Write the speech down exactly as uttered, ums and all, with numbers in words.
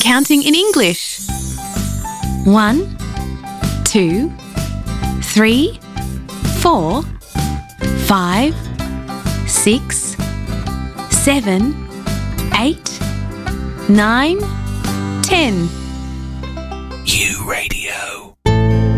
counting in English. One, two, three, four, five, six, seven, eight, nine, ten. You Radio.